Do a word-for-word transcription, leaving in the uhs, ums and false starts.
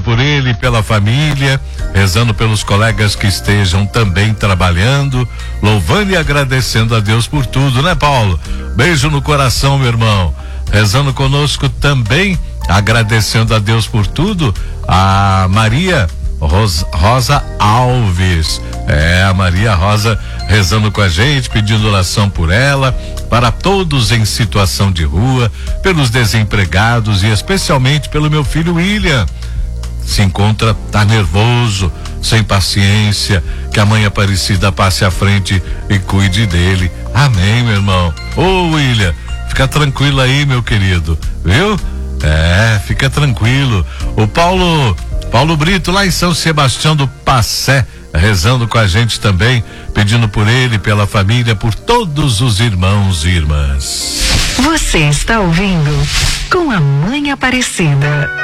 por ele e pela família, rezando pelos colegas que estejam também trabalhando, louvando e agradecendo a Deus por tudo, né, Paulo? Beijo no coração, meu irmão. Rezando conosco também, agradecendo a Deus por tudo, a Maria Rosa, Rosa Alves. É, a Maria Rosa rezando com a gente, pedindo oração por ela, para todos em situação de rua, pelos desempregados e especialmente pelo meu filho William. Se encontra, tá nervoso, sem paciência, que a mãe Aparecida passe à frente e cuide dele. Amém, meu irmão. Ô, William, fica tranquilo aí, meu querido, viu? É, fica tranquilo. O Paulo, Paulo Brito, lá em São Sebastião do Passé, rezando com a gente também, pedindo por ele, pela família, por todos os irmãos e irmãs. Você está ouvindo Com a Mãe Aparecida.